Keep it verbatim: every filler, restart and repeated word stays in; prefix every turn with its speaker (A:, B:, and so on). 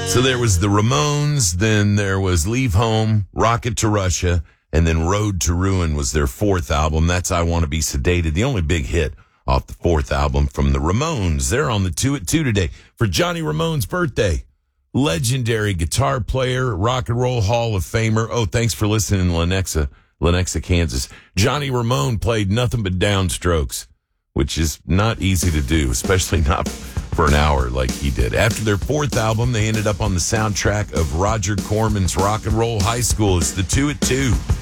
A: So there was the Ramones, then there was Leave Home, Rocket to Russia, and then Road to Ruin was their fourth album. That's I Want to Be Sedated, the only big hit off the fourth album from the Ramones. They're on the two at two today for Johnny Ramone's birthday. Legendary guitar player, rock and roll Hall of Famer. Oh, thanks for listening, Lenexa, Lenexa, Kansas. Johnny Ramone played nothing but downstrokes, which is not easy to do, especially not for an hour like he did. After their fourth album, they ended up on the soundtrack of Roger Corman's Rock and Roll High School. It's the two at two.